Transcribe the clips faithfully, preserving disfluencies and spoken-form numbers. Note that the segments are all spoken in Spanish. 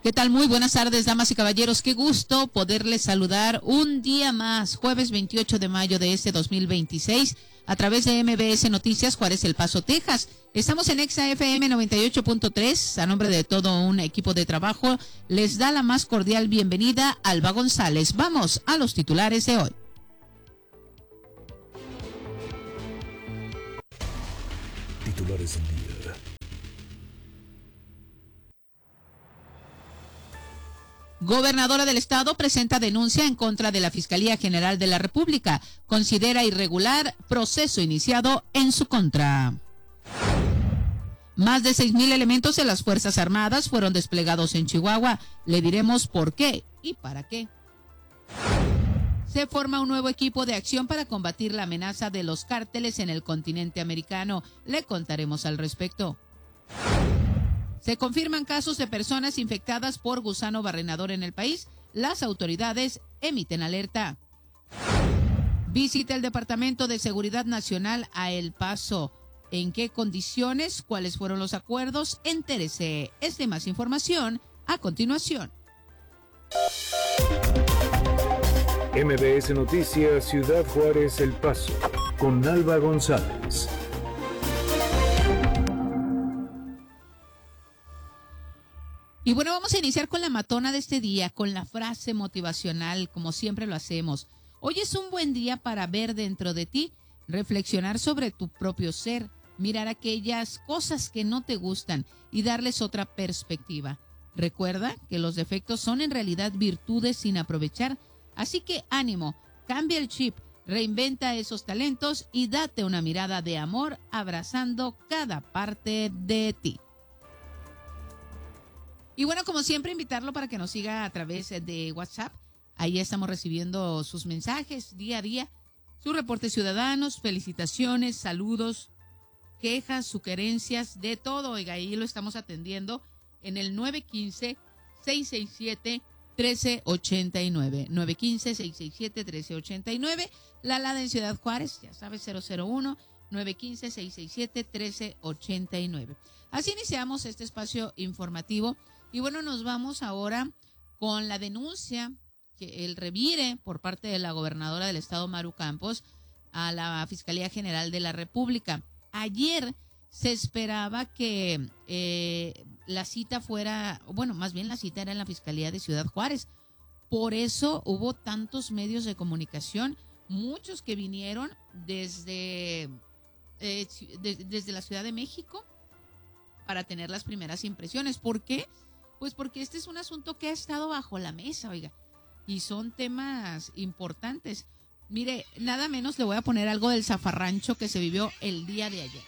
¿Qué tal? Muy buenas tardes, damas y caballeros. Qué gusto poderles saludar un día más, jueves veintiocho de mayo de este dos mil veintiséis, a través de M B S Noticias Juárez, El Paso, Texas. Estamos en Exa F M noventa y ocho punto tres. A nombre de todo un equipo de trabajo, les da la más cordial bienvenida Alba González. Vamos a los titulares de hoy. Titulares del día. Gobernadora del Estado presenta denuncia en contra de la Fiscalía General de la República. Considera irregular proceso iniciado en su contra. Más de seis mil elementos de las Fuerzas Armadas fueron desplegados en Chihuahua. Le diremos por qué y para qué. Se forma un nuevo equipo de acción para combatir la amenaza de los cárteles en el continente americano. Le contaremos al respecto. Se confirman casos de personas infectadas por gusano barrenador en el país. Las autoridades emiten alerta. Visita el Departamento de Seguridad Nacional a El Paso. ¿En qué condiciones? ¿Cuáles fueron los acuerdos? Entérese. Esta y más información a continuación. M B S Noticias Ciudad Juárez, El Paso, con Alba González. Y bueno, vamos a iniciar con la matona de este día, con la frase motivacional, como siempre lo hacemos. Hoy es un buen día para ver dentro de ti, reflexionar sobre tu propio ser, mirar aquellas cosas que no te gustan y darles otra perspectiva. Recuerda que los defectos son en realidad virtudes sin aprovechar, así que ánimo, cambia el chip, reinventa esos talentos y date una mirada de amor abrazando cada parte de ti. Y bueno, como siempre, invitarlo para que nos siga a través de WhatsApp. Ahí estamos recibiendo sus mensajes día a día, sus reportes ciudadanos, felicitaciones, saludos, quejas, sugerencias, de todo. Oiga, ahí lo estamos atendiendo en el nueve uno cinco, seis seis siete, uno tres ocho nueve. nueve uno cinco, seis seis siete, uno tres ocho nueve. La Alada en Ciudad Juárez, ya sabes, cero cero uno, nueve uno cinco, seis seis siete, uno tres ocho nueve. Así iniciamos este espacio informativo. Y bueno, nos vamos ahora con la denuncia, que el revire por parte de la gobernadora del estado, Maru Campos, a la Fiscalía General de la República. Ayer se esperaba que eh, la cita fuera, bueno, más bien la cita era en la Fiscalía de Ciudad Juárez. Por eso hubo tantos medios de comunicación, muchos que vinieron desde, eh, de, desde la Ciudad de México para tener las primeras impresiones. ¿Por qué? Pues porque este es un asunto que ha estado bajo la mesa, oiga, y son temas importantes. Mire, nada menos le voy a poner algo del zafarrancho que se vivió el día de ayer.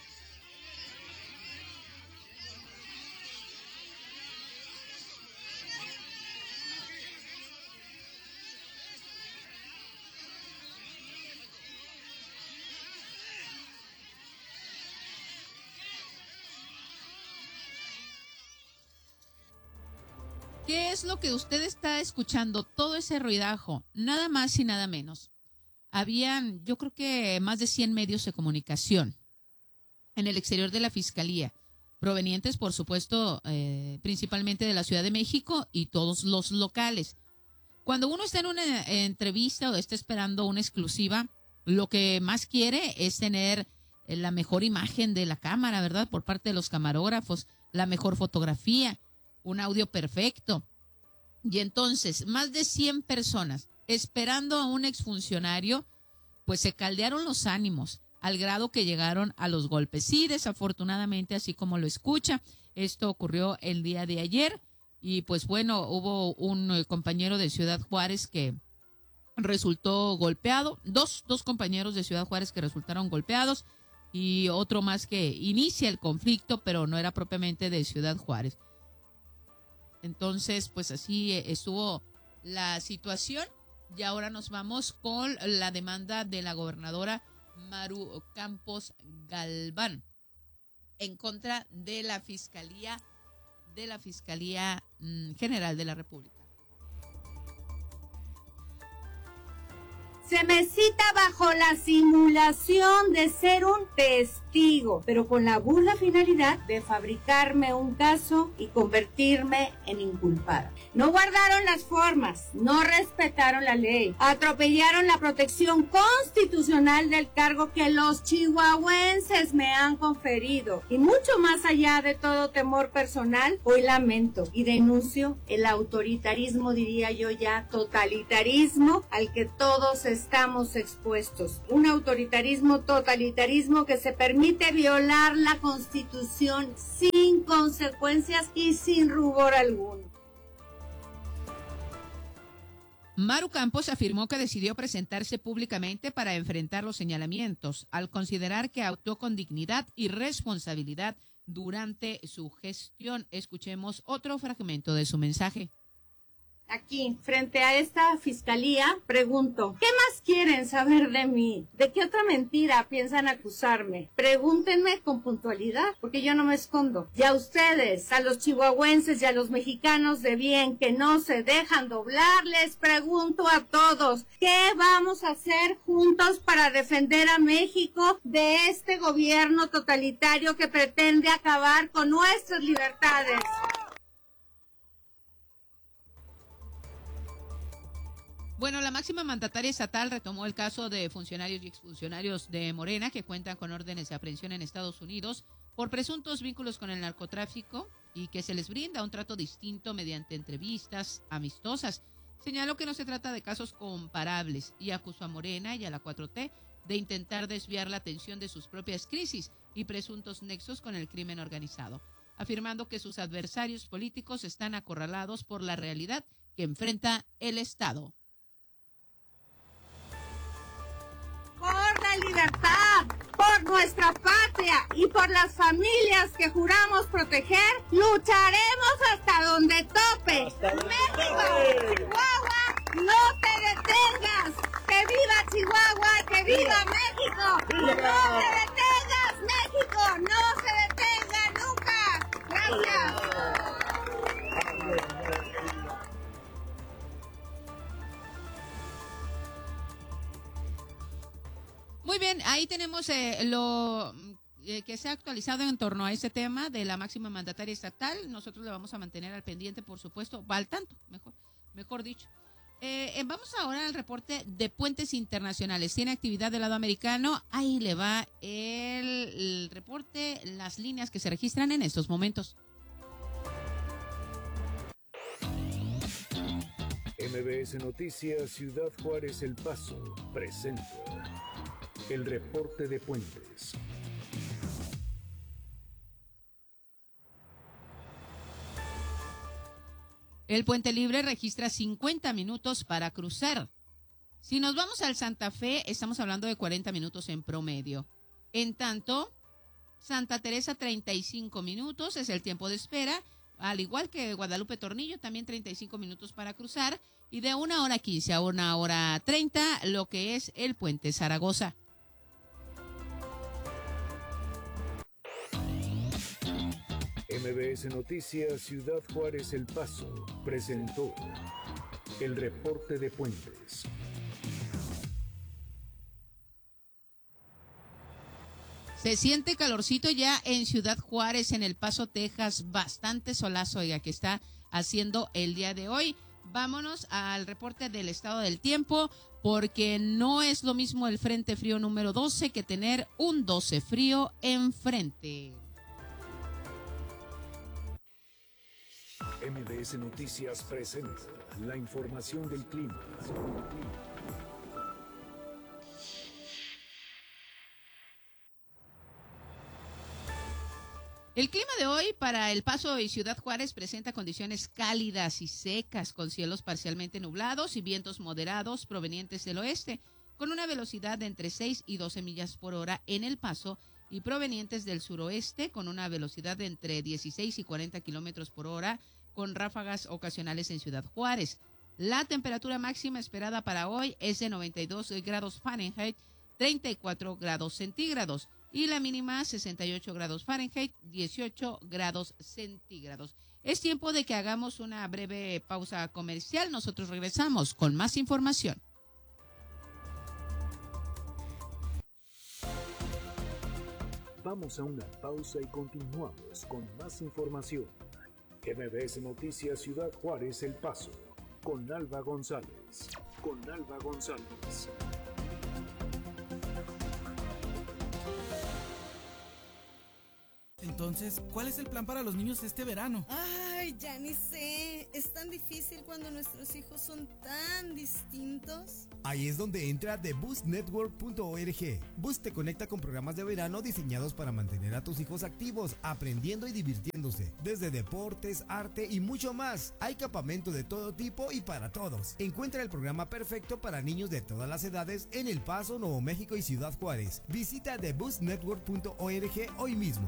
¿Qué es lo que usted está escuchando? Todo ese ruidajo, nada más y nada menos. Habían, yo creo que más de cien medios de comunicación en el exterior de la Fiscalía, provenientes, por supuesto, eh, principalmente de la Ciudad de México y todos los locales. Cuando uno está en una entrevista o está esperando una exclusiva, lo que más quiere es tener la mejor imagen de la cámara, ¿verdad? Por parte de los camarógrafos, la mejor fotografía, un audio perfecto. Y entonces, más de cien personas esperando a un exfuncionario, pues se caldearon los ánimos al grado que llegaron a los golpes. Sí, desafortunadamente, así como lo escucha, esto ocurrió el día de ayer y pues bueno, hubo un eh, compañero de Ciudad Juárez que resultó golpeado, dos, dos compañeros de Ciudad Juárez que resultaron golpeados y otro más que inicia el conflicto, pero no era propiamente de Ciudad Juárez. Entonces, pues así estuvo la situación y ahora nos vamos con la demanda de la gobernadora Maru Campos Galván en contra de la Fiscalía de la Fiscalía General de la República. Se me cita bajo la simulación de ser un testigo, pero con la burda finalidad de fabricarme un caso y convertirme en inculpada. No guardaron las formas, no respetaron la ley, atropellaron la protección constitucional del cargo que los chihuahuenses me han conferido. Y mucho más allá de todo temor personal, hoy lamento y denuncio el autoritarismo, diría yo ya, totalitarismo al que todos estamos expuestos. Un autoritarismo, totalitarismo que se permite violar la Constitución sin consecuencias y sin rubor alguno. Maru Campos afirmó que decidió presentarse públicamente para enfrentar los señalamientos, al considerar que actuó con dignidad y responsabilidad durante su gestión. Escuchemos otro fragmento de su mensaje. Aquí, frente a esta fiscalía, pregunto, ¿qué más quieren saber de mí? ¿De qué otra mentira piensan acusarme? Pregúntenme con puntualidad, porque yo no me escondo. Y a ustedes, a los chihuahuenses y a los mexicanos de bien que no se dejan doblar, les pregunto a todos, ¿qué vamos a hacer juntos para defender a México de este gobierno totalitario que pretende acabar con nuestras libertades? Bueno, la máxima mandataria estatal retomó el caso de funcionarios y exfuncionarios de Morena que cuentan con órdenes de aprehensión en Estados Unidos por presuntos vínculos con el narcotráfico y que se les brinda un trato distinto mediante entrevistas amistosas. Señaló que no se trata de casos comparables y acusó a Morena y a la cuatro T de intentar desviar la atención de sus propias crisis y presuntos nexos con el crimen organizado, afirmando que sus adversarios políticos están acorralados por la realidad que enfrenta el Estado. Por la libertad, por nuestra patria y por las familias que juramos proteger, lucharemos hasta donde tope. ¡Hasta México! ¡Chihuahua! ¡No te detengas! ¡Que viva Chihuahua! ¡Que viva México! ¡No te detengas, México! ¡No se detenga nunca! ¡Gracias! Muy bien, ahí tenemos eh, lo eh, que se ha actualizado en torno a ese tema de la máxima mandataria estatal. Nosotros le vamos a mantener al pendiente, por supuesto, va al tanto, mejor, mejor dicho. Eh, eh, vamos ahora al reporte de puentes internacionales. Tiene actividad del lado americano. Ahí le va el, el reporte, las líneas que se registran en estos momentos. M B S Noticias Ciudad Juárez El Paso presenta el reporte de puentes. El Puente Libre registra cincuenta minutos para cruzar. Si nos vamos al Santa Fe, estamos hablando de cuarenta minutos en promedio. En tanto, Santa Teresa treinta y cinco minutos es el tiempo de espera, al igual que Guadalupe Tornillo, también treinta y cinco minutos para cruzar, y de una hora quince a una hora treinta lo que es el Puente Zaragoza. M B S Noticias Ciudad Juárez El Paso presentó el reporte de puentes. Se siente calorcito ya en Ciudad Juárez, en El Paso, Texas, bastante solazo, oiga, que está haciendo el día de hoy. Vámonos al reporte del estado del tiempo, porque no es lo mismo el Frente Frío número doce que tener un doce frío enfrente. M B S Noticias presenta la información del clima. El clima de hoy para El Paso y Ciudad Juárez presenta condiciones cálidas y secas, con cielos parcialmente nublados y vientos moderados provenientes del oeste, con una velocidad de entre seis y doce millas por hora en El Paso, y provenientes del suroeste, con una velocidad de entre dieciséis y cuarenta kilómetros por hora, con ráfagas ocasionales en Ciudad Juárez. La temperatura máxima esperada para hoy es de noventa y dos grados Fahrenheit, treinta y cuatro grados centígrados, y la mínima sesenta y ocho grados Fahrenheit, dieciocho grados centígrados. Es tiempo de que hagamos una breve pausa comercial. Nosotros regresamos con más información. Vamos a una pausa y continuamos con más información. M B S Noticias Ciudad Juárez El Paso, con Alba González. Con Alba González. Entonces, ¿cuál es el plan para los niños este verano? Ay, ya ni sé. Es tan difícil cuando nuestros hijos son tan distintos. Ahí es donde entra the boost network punto org. Boost te conecta con programas de verano diseñados para mantener a tus hijos activos, aprendiendo y divirtiéndose. Desde deportes, arte y mucho más. Hay campamento de todo tipo y para todos. Encuentra el programa perfecto para niños de todas las edades en El Paso, Nuevo México y Ciudad Juárez. Visita the boost network punto org hoy mismo.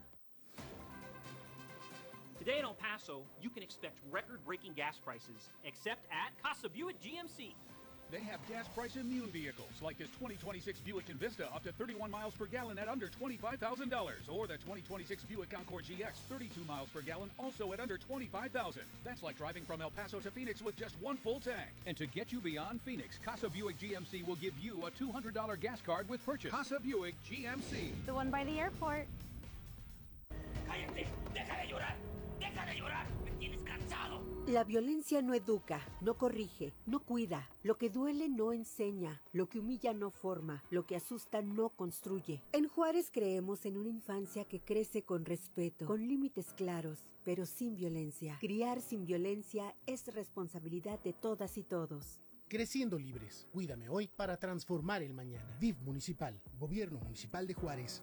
Today in El Paso, you can expect record-breaking gas prices, except at Casa Buick G M C. They have gas price immune vehicles like this twenty twenty-six Buick Envista up to thirty-one miles per gallon at under twenty-five thousand dollars, or the twenty twenty-six Buick Encore G X, thirty-two miles per gallon, also at under twenty-five thousand dollars. That's like driving from El Paso to Phoenix with just one full tank. And to get you beyond Phoenix, Casa Buick G M C will give you a two hundred dollars gas card with purchase. Casa Buick G M C. The one by the airport. ¡Cállate! ¡Deja de llorar! ¡Deja de llorar! ¡Me tienes cansado! La violencia no educa, no corrige, no cuida. Lo que duele no enseña, lo que humilla no forma, lo que asusta no construye. En Juárez creemos en una infancia que crece con respeto, con límites claros, pero sin violencia. Criar sin violencia es responsabilidad de todas y todos. Creciendo libres, cuídame hoy para transformar el mañana. D I F Municipal, Gobierno Municipal de Juárez.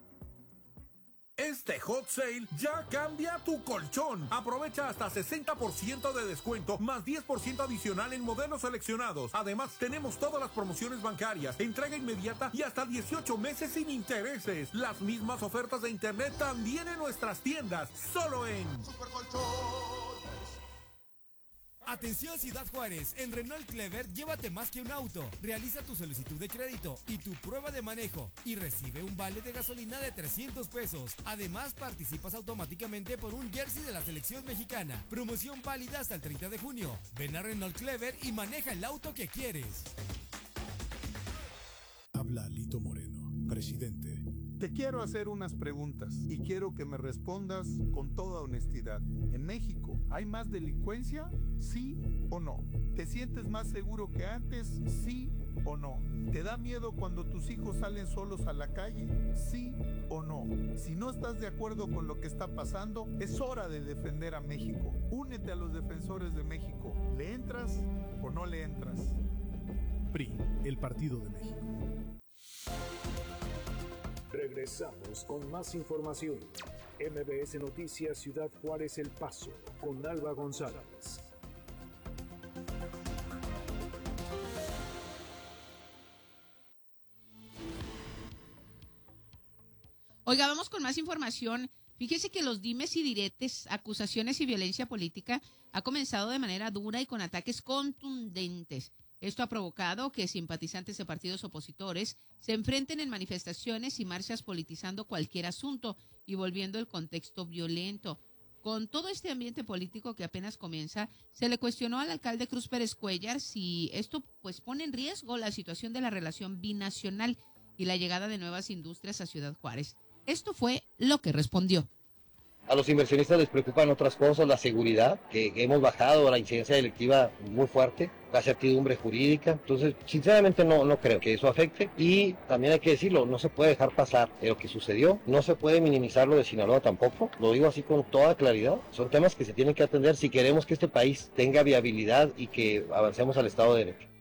Este hot sale ya cambia tu colchón. Aprovecha hasta sesenta por ciento de descuento más diez por ciento adicional en modelos seleccionados. Además, tenemos todas las promociones bancarias, entrega inmediata y hasta dieciocho meses sin intereses. Las mismas ofertas de internet también en nuestras tiendas, solo en Super Colchón. Atención Ciudad Juárez, en Renault Clever llévate más que un auto. Realiza tu solicitud de crédito y tu prueba de manejo y recibe un vale de gasolina de trescientos pesos. Además participas automáticamente por un jersey de la selección mexicana. Promoción válida hasta el treinta de junio. Ven a Renault Clever y maneja el auto que quieres. Habla Lito Moreno, presidente. Te quiero hacer unas preguntas y quiero que me respondas con toda honestidad. ¿En México hay más delincuencia? ¿Sí o no? ¿Te sientes más seguro que antes? ¿Sí o no? ¿Te da miedo cuando tus hijos salen solos a la calle? ¿Sí o no? Si no estás de acuerdo con lo que está pasando, es hora de defender a México. Únete a los defensores de México. ¿Le entras o no le entras? P R I, el Partido de México. Regresamos con más información. M B S Noticias Ciudad Juárez El Paso, con Alba González. Oiga, vamos con más información. Fíjese que los dimes y diretes, acusaciones y violencia política ha comenzado de manera dura y con ataques contundentes. Esto ha provocado que simpatizantes de partidos opositores se enfrenten en manifestaciones y marchas politizando cualquier asunto y volviendo el contexto violento. Con todo este ambiente político que apenas comienza, se le cuestionó al alcalde Cruz Pérez Cuellar si esto pues pone en riesgo la situación de la relación binacional y la llegada de nuevas industrias a Ciudad Juárez. Esto fue lo que respondió. A los inversionistas les preocupan otras cosas, la seguridad, que, que hemos bajado la incidencia delictiva muy fuerte, la certidumbre jurídica. Entonces, sinceramente no, no creo que eso afecte. Y también hay que decirlo, no se puede dejar pasar lo que sucedió, no se puede minimizar lo de Sinaloa tampoco. Lo digo así con toda claridad. Son temas que se tienen que atender si queremos que este país tenga viabilidad y que avancemos al Estado de Derecho.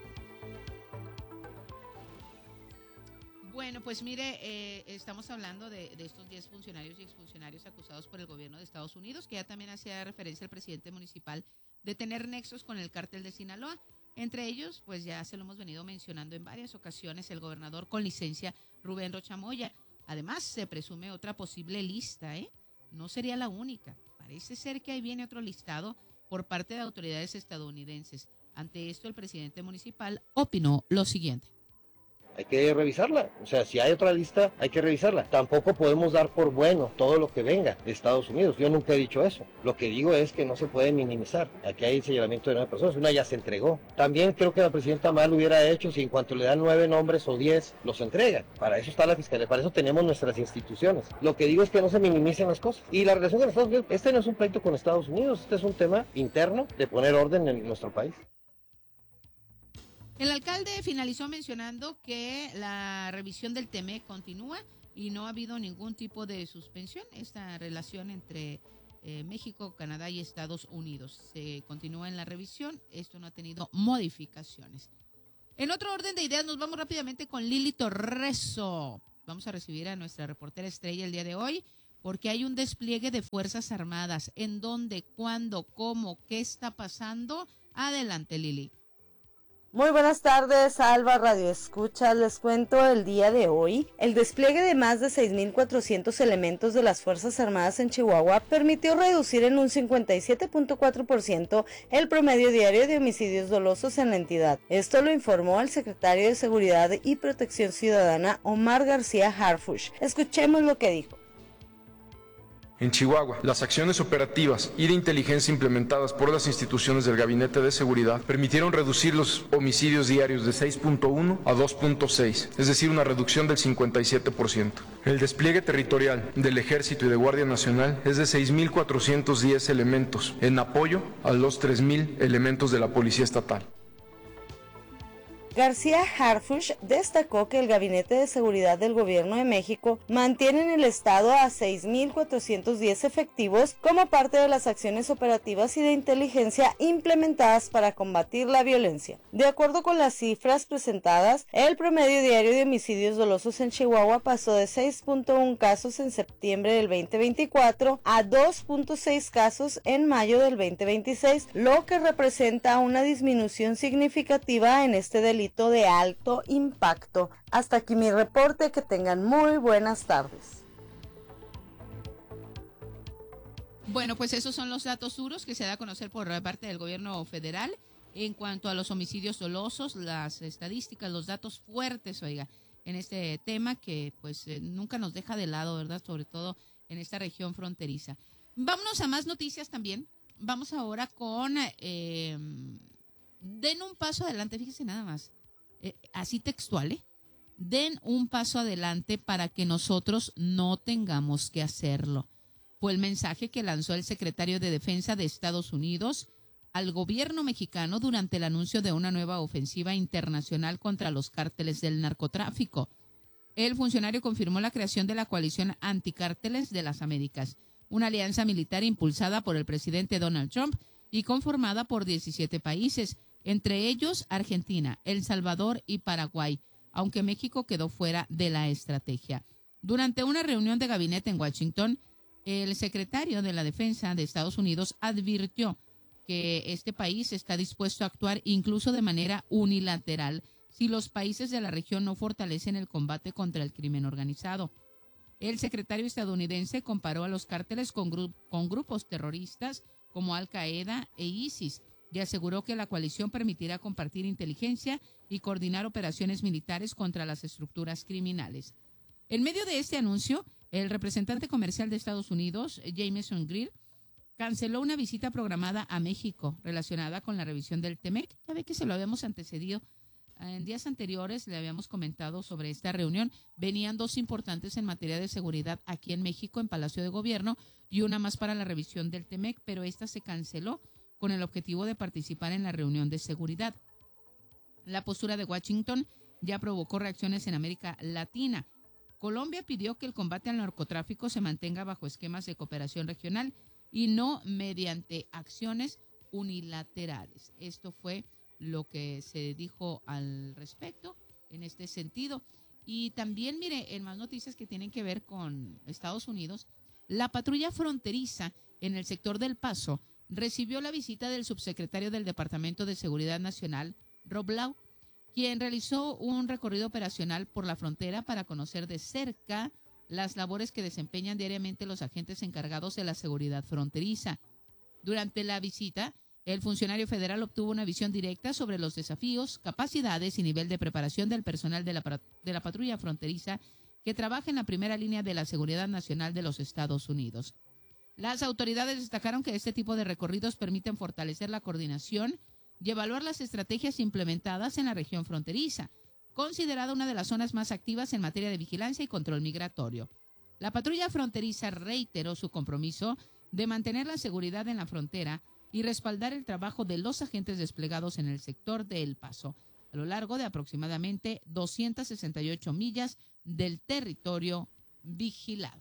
Bueno, pues mire, eh, estamos hablando de, de estos diez funcionarios y exfuncionarios acusados por el gobierno de Estados Unidos, que ya también hacía referencia al presidente municipal de tener nexos con el cártel de Sinaloa. Entre ellos, pues ya se lo hemos venido mencionando en varias ocasiones, el gobernador con licencia Rubén Rocha Moya. Además, se presume otra posible lista, ¿eh? No sería la única. Parece ser que ahí viene otro listado por parte de autoridades estadounidenses. Ante esto, el presidente municipal opinó lo siguiente. hay que revisarla. O sea, si hay otra lista, hay que revisarla. Tampoco podemos dar por bueno todo lo que venga de Estados Unidos. Yo nunca he dicho eso. Lo que digo es que no se puede minimizar. Aquí hay señalamiento de nueve personas, una ya se entregó. También creo que la presidenta mal hubiera hecho si en cuanto le dan nueve nombres o diez, los entrega. Para eso está la Fiscalía, para eso tenemos nuestras instituciones. Lo que digo es que no se minimicen las cosas. Y la relación con Estados Unidos, este no es un pleito con Estados Unidos, este es un tema interno de poner orden en nuestro país. El alcalde finalizó mencionando que la revisión del Temec continúa y no ha habido ningún tipo de suspensión. Esta relación entre eh, México, Canadá y Estados Unidos se continúa en la revisión. Esto no ha tenido modificaciones. En otro orden de ideas, nos vamos rápidamente con Lili Torreso. Vamos a recibir a nuestra reportera estrella el día de hoy porque hay un despliegue de Fuerzas Armadas. ¿En dónde, cuándo, cómo, qué está pasando? Adelante, Lili. Muy buenas tardes, Alba Radio Escuchas. Les cuento el día de hoy. El despliegue de más de seis mil cuatrocientos elementos de las Fuerzas Armadas en Chihuahua permitió reducir en un cincuenta y siete punto cuatro por ciento el promedio diario de homicidios dolosos en la entidad. Esto lo informó el secretario de Seguridad y Protección Ciudadana, Omar García Harfuch. Escuchemos lo que dijo. En Chihuahua, las acciones operativas y de inteligencia implementadas por las instituciones del Gabinete de Seguridad permitieron reducir los homicidios diarios de seis punto uno a dos punto seis, es decir, una reducción del cincuenta y siete por ciento. El despliegue territorial del Ejército y de Guardia Nacional es de seis mil cuatrocientos diez elementos, en apoyo a los tres mil elementos de la Policía Estatal. García Harfuch destacó que el Gabinete de Seguridad del Gobierno de México mantiene en el estado a seis mil cuatrocientos diez efectivos como parte de las acciones operativas y de inteligencia implementadas para combatir la violencia. De acuerdo con las cifras presentadas, el promedio diario de homicidios dolosos en Chihuahua pasó de seis punto uno casos en septiembre del veinte veinticuatro a dos punto seis casos en mayo del veinte veintiséis, lo que representa una disminución significativa en este delito de alto impacto. Hasta aquí mi reporte, que tengan muy buenas tardes. Bueno, pues esos son los datos duros que se da a conocer por parte del gobierno federal en cuanto a los homicidios dolosos, las estadísticas, los datos fuertes, oiga, en este tema que pues eh, nunca nos deja de lado, ¿verdad? Sobre todo en esta región fronteriza. Vámonos a más noticias también. Vamos ahora con... Eh, Den un paso adelante, fíjese nada más, eh, así textual, ¿eh? Den un paso adelante para que nosotros no tengamos que hacerlo. Fue el mensaje que lanzó el secretario de Defensa de Estados Unidos al gobierno mexicano durante el anuncio de una nueva ofensiva internacional contra los cárteles del narcotráfico. El funcionario confirmó la creación de la coalición Anticárteles de las Américas, una alianza militar impulsada por el presidente Donald Trump y conformada por diecisiete países, entre ellos Argentina, El Salvador y Paraguay, aunque México quedó fuera de la estrategia. Durante una reunión de gabinete en Washington, el secretario de la Defensa de Estados Unidos advirtió que este país está dispuesto a actuar incluso de manera unilateral si los países de la región no fortalecen el combate contra el crimen organizado. El secretario estadounidense comparó a los cárteles con, gru- con grupos terroristas como Al-Qaeda e ISIS, y aseguró que la coalición permitirá compartir inteligencia y coordinar operaciones militares contra las estructuras criminales. En medio de este anuncio, el representante comercial de Estados Unidos, Jameson Greer, canceló una visita programada a México relacionada con la revisión del Temec. Ya ve que se lo habíamos antecedido. En días anteriores le habíamos comentado sobre esta reunión. Venían dos importantes en materia de seguridad aquí en México, en Palacio de Gobierno, y una más para la revisión del Temec, pero esta se canceló con el objetivo de participar en la reunión de seguridad. La postura de Washington ya provocó reacciones en América Latina. Colombia pidió que el combate al narcotráfico se mantenga bajo esquemas de cooperación regional y no mediante acciones unilaterales. Esto fue lo que se dijo al respecto en este sentido. Y también, mire, en más noticias que tienen que ver con Estados Unidos, la patrulla fronteriza en el sector del Paso recibió la visita del subsecretario del Departamento de Seguridad Nacional, Rob Blau, quien realizó un recorrido operacional por la frontera para conocer de cerca las labores que desempeñan diariamente los agentes encargados de la seguridad fronteriza. Durante la visita, El funcionario federal obtuvo una visión directa sobre los desafíos, capacidades y nivel de preparación del personal de la, de la patrulla fronteriza que trabaja en la primera línea de la seguridad nacional de los Estados Unidos. Las autoridades destacaron que este tipo de recorridos permiten fortalecer la coordinación y evaluar las estrategias implementadas en la región fronteriza, considerada una de las zonas más activas en materia de vigilancia y control migratorio. La patrulla fronteriza reiteró su compromiso de mantener la seguridad en la frontera y respaldar el trabajo de los agentes desplegados en el sector de El Paso, a lo largo de aproximadamente doscientas sesenta y ocho millas del territorio vigilado.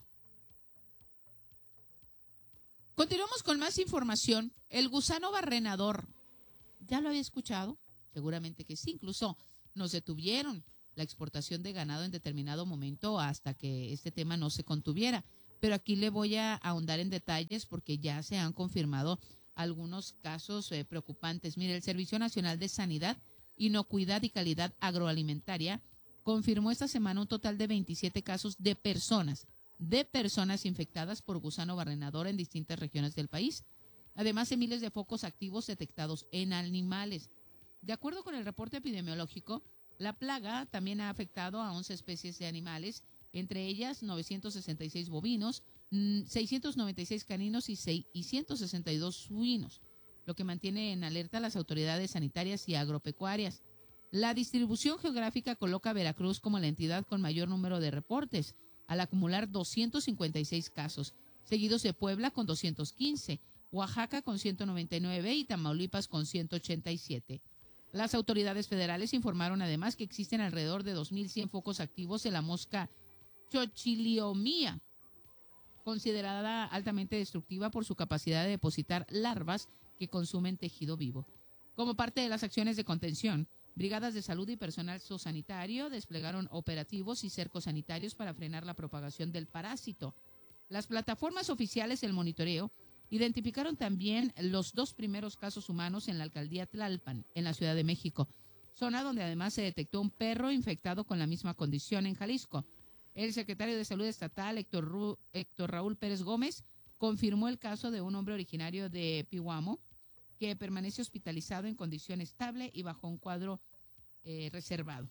Continuamos con más información. El gusano barrenador, ¿ya lo había escuchado? Seguramente que sí, incluso nos detuvieron la exportación de ganado en determinado momento hasta que este tema no se contuviera. Pero aquí le voy a ahondar en detalles porque ya se han confirmado algunos casos eh, preocupantes. Mire, el Servicio Nacional de Sanidad, Inocuidad y Calidad Agroalimentaria confirmó esta semana un total de veintisiete casos de personas, de personas infectadas por gusano barrenador en distintas regiones del país, además de miles de focos activos detectados en animales. De acuerdo con el reporte epidemiológico, la plaga también ha afectado a once especies de animales, entre ellas novecientos sesenta y seis bovinos, seiscientos noventa y seis caninos y ciento sesenta y dos suinos, lo que mantiene en alerta a las autoridades sanitarias y agropecuarias. La distribución geográfica coloca a Veracruz como la entidad con mayor número de reportes, al acumular doscientos cincuenta y seis casos, seguidos de Puebla con doscientos quince, Oaxaca con ciento noventa y nueve y Tamaulipas con ciento ochenta y siete. Las autoridades federales informaron además que existen alrededor de dos mil cien focos activos de la mosca Xochiliomía, considerada altamente destructiva por su capacidad de depositar larvas que consumen tejido vivo. Como parte de las acciones de contención, brigadas de salud y personal zoosanitario desplegaron operativos y cercos sanitarios para frenar la propagación del parásito. Las plataformas oficiales del monitoreo identificaron también los dos primeros casos humanos en la alcaldía Tlalpan, en la Ciudad de México, zona donde además se detectó un perro infectado con la misma condición en Jalisco. El secretario de Salud Estatal, Héctor, Ru- Héctor Raúl Pérez Gómez, confirmó el caso de un hombre originario de Pihuamo que permanece hospitalizado en condición estable y bajo un cuadro eh, reservado.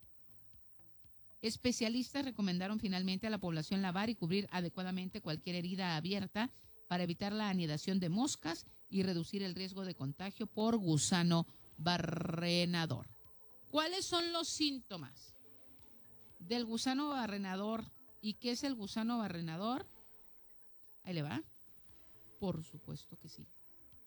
Especialistas recomendaron finalmente a la población lavar y cubrir adecuadamente cualquier herida abierta para evitar la anidación de moscas y reducir el riesgo de contagio por gusano barrenador. ¿Cuáles son los síntomas del gusano barrenador? ¿Y qué es el gusano barrenador? Ahí le va. Por supuesto que sí.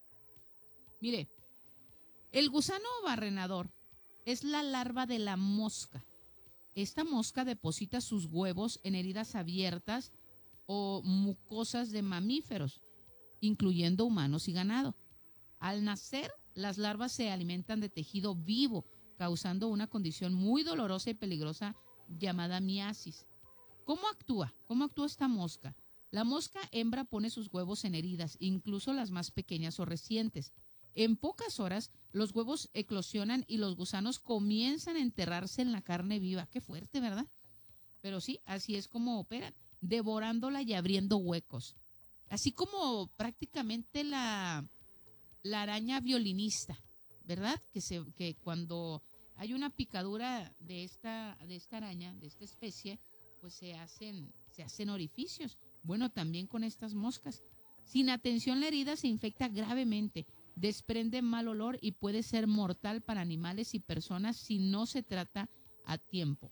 Mire, el gusano barrenador es la larva de la mosca. Esta mosca deposita sus huevos en heridas abiertas o mucosas de mamíferos, incluyendo humanos y ganado. Al nacer, las larvas se alimentan de tejido vivo, causando una condición muy dolorosa y peligrosa llamada miasis. ¿Cómo actúa? ¿Cómo actúa esta mosca? La mosca hembra pone sus huevos en heridas, incluso las más pequeñas o recientes. En pocas horas, los huevos eclosionan y los gusanos comienzan a enterrarse en la carne viva. Qué fuerte, ¿verdad? Pero sí, así es como operan, devorándola y abriendo huecos. Así como prácticamente la, la araña violinista, ¿verdad? Que, se, que cuando hay una picadura de esta, de esta araña, de esta especie, pues se hacen, se hacen orificios. Bueno, también con estas moscas. Sin atención, la herida se infecta gravemente, desprende mal olor y puede ser mortal para animales y personas si no se trata a tiempo.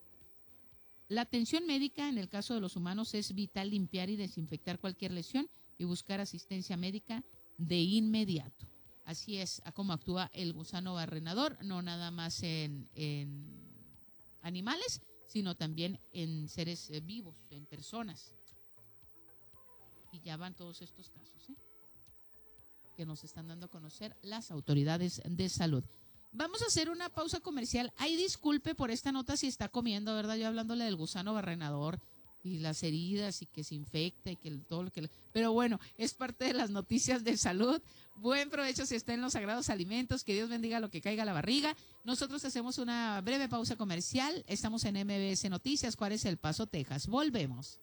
La atención médica en el caso de los humanos es vital limpiar y desinfectar cualquier lesión y buscar asistencia médica de inmediato. Así es a cómo actúa el gusano barrenador, no nada más en, en animales, sino también en seres eh, vivos, en personas. Y ya van todos estos casos, ¿eh?, que nos están dando a conocer las autoridades de salud. Vamos a hacer una pausa comercial. Ay, disculpe por esta nota si está comiendo, ¿verdad? Yo hablándole del gusano barrenador y las heridas y que se infecta y que todo lo que... Le... Pero bueno, es parte de las noticias de salud. Buen provecho si está en los sagrados alimentos. Que Dios bendiga lo que caiga a la barriga. Nosotros hacemos una breve pausa comercial. Estamos en M B S Noticias, Juárez, El Paso, Texas. Volvemos.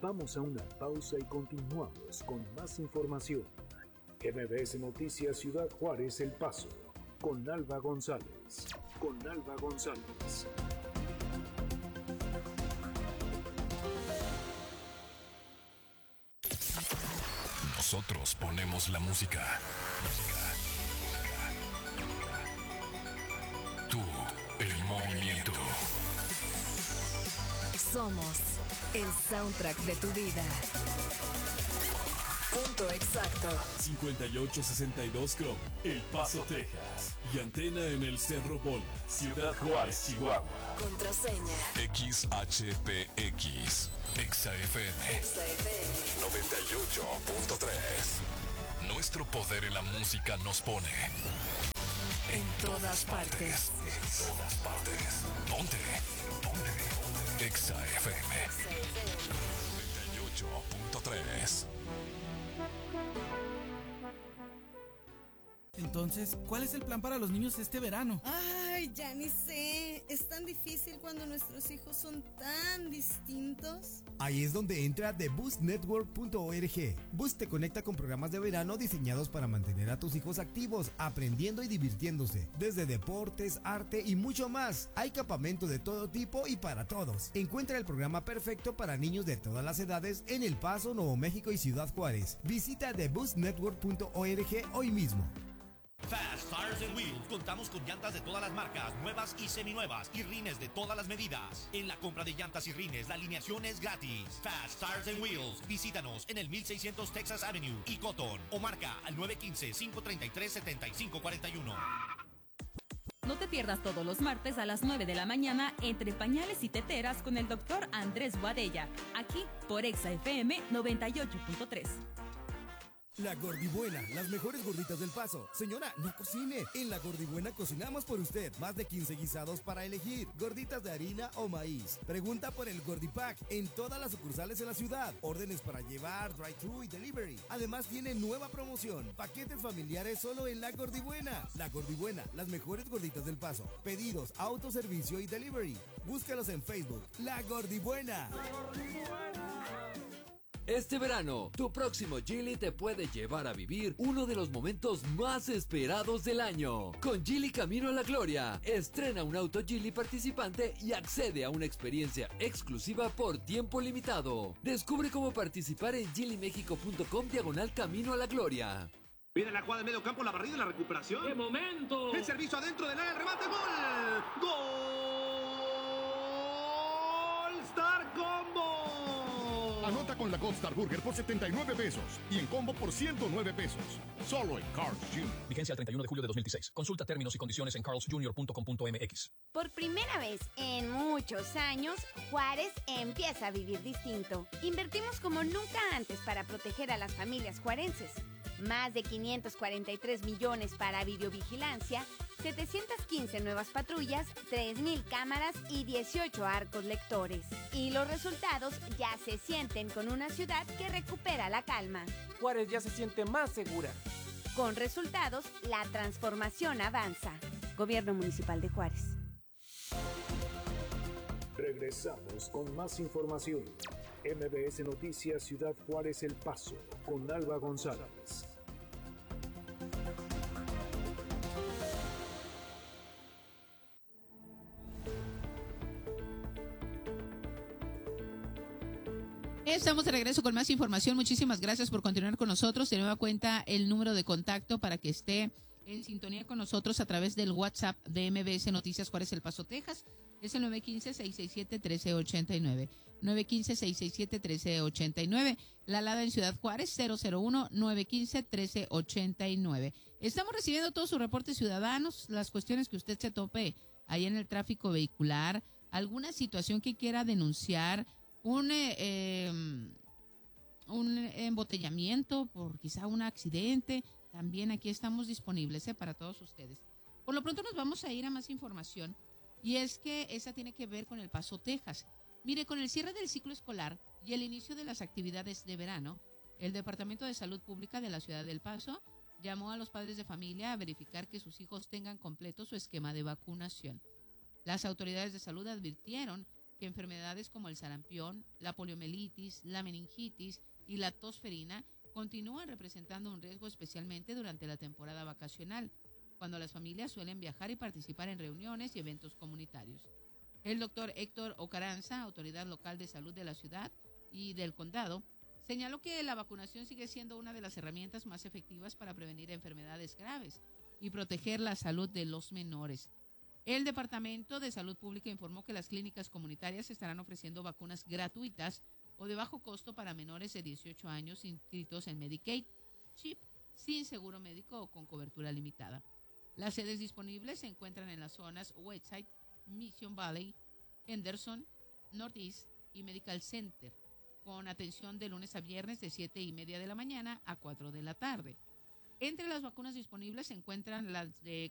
Vamos a una pausa y continuamos con más información. M B S Noticias Ciudad Juárez El Paso, con Alba González. Con Alba González. Nosotros ponemos la música. Tú, el movimiento. Somos el soundtrack de tu vida. Punto exacto. cincuenta y ocho sesenta y dos Com, El Paso, Texas. Y antena en el Cerro Bola, Ciudad Juárez, Chihuahua. Contraseña X H P X, Exa F M. Exa F M noventa y ocho punto tres. Nuestro poder en la música nos pone en todas partes. En todas partes. Ponte. Ponte. Exa F M noventa y ocho punto tres. Entonces, ¿cuál es el plan para los niños este verano? Ay, ya ni sé. Es tan difícil cuando nuestros hijos son tan distintos. Ahí es donde entra the boost network punto org. Boost te conecta con programas de verano diseñados para mantener a tus hijos activos, aprendiendo y divirtiéndose. Desde deportes, arte y mucho más. Hay campamento de todo tipo y para todos. Encuentra el programa perfecto para niños de todas las edades en El Paso, Nuevo México y Ciudad Juárez. Visita the boost network punto org hoy mismo. Fast Tires and Wheels. Contamos con llantas de todas las marcas, nuevas y seminuevas, y rines de todas las medidas. En la compra de llantas y rines, la alineación es gratis. Fast Tires and Wheels. Visítanos en el mil seiscientos Texas Avenue y Cotton, o marca al nueve uno cinco, cinco tres tres, siete cinco cuatro uno. No te pierdas todos los martes a las nueve de la mañana entre pañales y teteras con el doctor Andrés Boadella, aquí por Exa F M noventa y ocho punto tres. La Gordibuena, las mejores gorditas del Paso. Señora, no cocine. En La Gordibuena cocinamos por usted. Más de quince guisados para elegir. Gorditas de harina o maíz. Pregunta por el Gordipack en todas las sucursales en la ciudad. Órdenes para llevar, drive-thru y delivery. Además tiene nueva promoción. Paquetes familiares solo en La Gordibuena. La Gordibuena, las mejores gorditas del Paso. Pedidos, autoservicio y delivery. Búscalos en Facebook. La Gordibuena. La Gordibuena. Este verano, tu próximo Geely te puede llevar a vivir uno de los momentos más esperados del año. Con Geely Camino a la Gloria, estrena un auto Geely participante y accede a una experiencia exclusiva por tiempo limitado. Descubre cómo participar en geely mexico punto com diagonal Camino a la Gloria. Viene la jugada de medio campo, la barrida y la recuperación. ¡Qué momento! El servicio adentro del área, el remate, ¡gol! ¡Gol! ¡Star Combo! Anota con la Gold Star Burger por setenta y nueve pesos y en combo por ciento nueve pesos. Solo en Carl's junior Vigencia el treinta y uno de julio de dos mil dieciséis. Consulta términos y condiciones en carls junior punto com punto m x. Por primera vez en muchos años, Juárez empieza a vivir distinto. Invertimos como nunca antes para proteger a las familias juarenses. Más de quinientos cuarenta y tres millones para videovigilancia, setecientas quince nuevas patrullas, tres mil cámaras y dieciocho arcos lectores. Y los resultados ya se sienten con una ciudad que recupera la calma. Juárez ya se siente más segura. Con resultados, la transformación avanza. Gobierno Municipal de Juárez. Regresamos con más información. M B S Noticias Ciudad Juárez El Paso, con Alba González. Estamos de regreso con más información. Muchísimas gracias por continuar con nosotros. De nueva cuenta el número de contacto para que esté en sintonía con nosotros a través del WhatsApp de M B S Noticias Juárez El Paso, Texas. Es el nueve uno cinco, seis seis siete, uno tres ocho nueve. nueve uno cinco, seis seis siete, uno tres ocho nueve. La Lada en Ciudad Juárez, cero cero uno, nueve uno cinco, uno tres ocho nueve. Estamos recibiendo todos sus reportes ciudadanos, las cuestiones que usted se tope ahí en el tráfico vehicular, alguna situación que quiera denunciar, un, eh, un embotellamiento por quizá un accidente. También aquí estamos disponibles eh, para todos ustedes. Por lo pronto nos vamos a ir a más información. Y es que esa tiene que ver con El Paso, Texas. Mire, con el cierre del ciclo escolar y el inicio de las actividades de verano, el Departamento de Salud Pública de la Ciudad del Paso llamó a los padres de familia a verificar que sus hijos tengan completo su esquema de vacunación. Las autoridades de salud advirtieron que enfermedades como el sarampión, la poliomielitis, la meningitis y la tosferina continúan representando un riesgo especialmente durante la temporada vacacional, cuando las familias suelen viajar y participar en reuniones y eventos comunitarios. El doctor Héctor Ocaranza, autoridad local de salud de la ciudad y del condado, señaló que la vacunación sigue siendo una de las herramientas más efectivas para prevenir enfermedades graves y proteger la salud de los menores. El Departamento de Salud Pública informó que las clínicas comunitarias estarán ofreciendo vacunas gratuitas o de bajo costo para menores de dieciocho años inscritos en Medicaid, CHIP, sin seguro médico o con cobertura limitada. Las sedes disponibles se encuentran en las zonas Westside, Mission Valley, Henderson, Northeast y Medical Center, con atención de lunes a viernes de siete y media de la mañana a cuatro de la tarde. Entre las vacunas disponibles se encuentran las de